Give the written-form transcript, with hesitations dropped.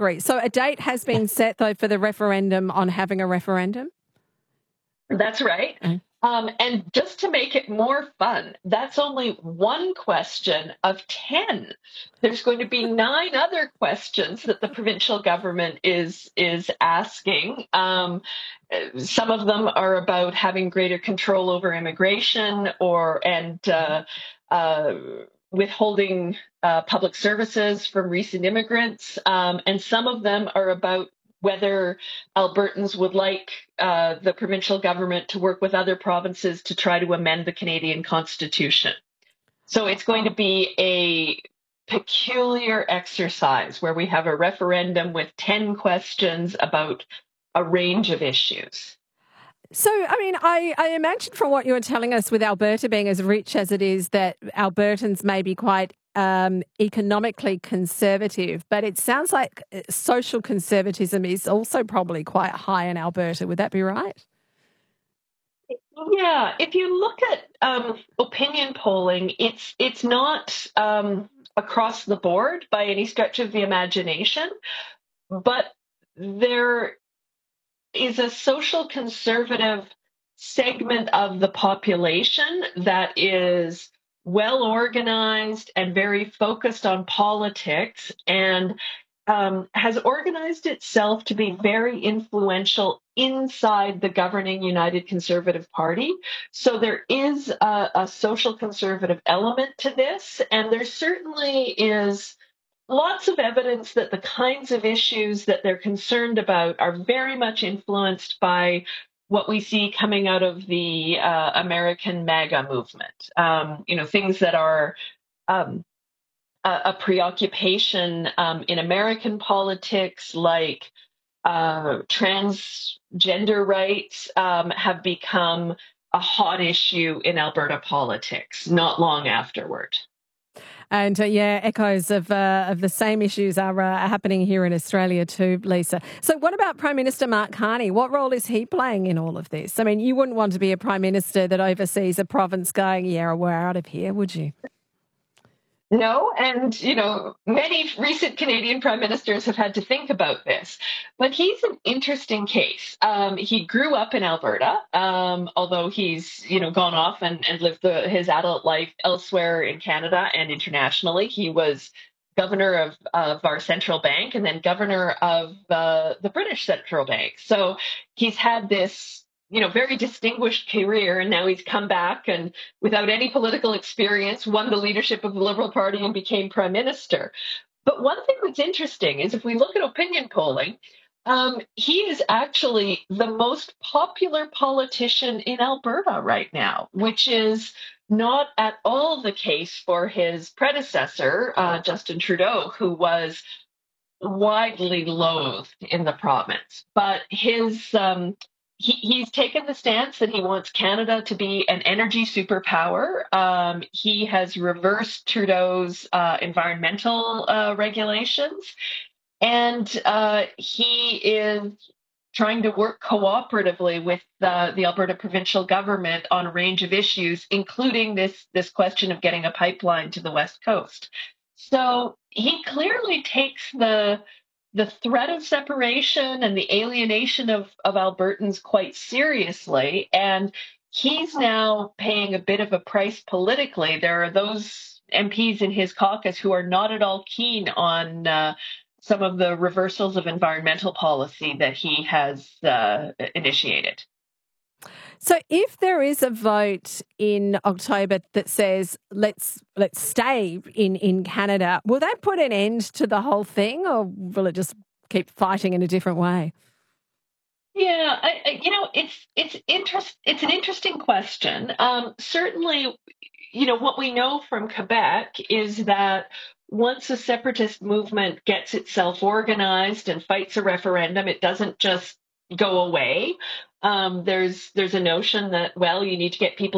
agree. So a date has been set, though, for the referendum on having a referendum? That's right. And just to make it more fun, that's only one question of 10. There's going to be 9 other questions that the provincial government is asking. Some of them are about having greater control over immigration and withholding public services from recent immigrants. And some of them are about whether Albertans would like the provincial government to work with other provinces to try to amend the Canadian Constitution. So it's going to be a peculiar exercise where we have a referendum with 10 questions about a range of issues. So, I mean, I imagine from what you were telling us, with Alberta being as rich as it is, that Albertans may be quite economically conservative, but it sounds like social conservatism is also probably quite high in Alberta. Would that be right? Yeah, if you look at opinion polling, it's not across the board by any stretch of the imagination, but there is a social conservative segment of the population that is well organized and very focused on politics and has organized itself to be very influential inside the governing United Conservative Party. So there is a social conservative element to this, and there certainly is lots of evidence that the kinds of issues that they're concerned about are very much influenced by what we see coming out of the American MAGA movement. Things that are a preoccupation in American politics, like transgender rights, have become a hot issue in Alberta politics not long afterward. And echoes of the same issues are happening here in Australia too, Lisa. So what about Prime Minister Mark Carney? What role is he playing in all of this? I mean, you wouldn't want to be a Prime Minister that oversees a province going, yeah, we're out of here, would you? No, and many recent Canadian prime ministers have had to think about this. But he's an interesting case. He grew up in Alberta, although he's gone off and lived his adult life elsewhere in Canada and internationally. He was governor of our central bank and then governor of the British Central Bank. So he's had this very distinguished career, and now he's come back and without any political experience won the leadership of the Liberal Party and became prime minister. But one thing that's interesting is if we look at opinion polling, he is actually the most popular politician in Alberta right now, which is not at all the case for his predecessor, Justin Trudeau, who was widely loathed in the province. But he's taken the stance that he wants Canada to be an energy superpower. He has reversed Trudeau's environmental regulations, and he is trying to work cooperatively with the Alberta provincial government on a range of issues, including this question of getting a pipeline to the West Coast. So he clearly takes the threat of separation and the alienation of Albertans quite seriously. And he's now paying a bit of a price politically. There are those MPs in his caucus who are not at all keen on some of the reversals of environmental policy that he has initiated. So if there is a vote in October that says let's stay in Canada, will that put an end to the whole thing, or will it just keep fighting in a different way? Yeah, it's an interesting question. Certainly, what we know from Quebec is that once a separatist movement gets itself organized and fights a referendum, it doesn't just go away. There's a notion that, well, you need to get people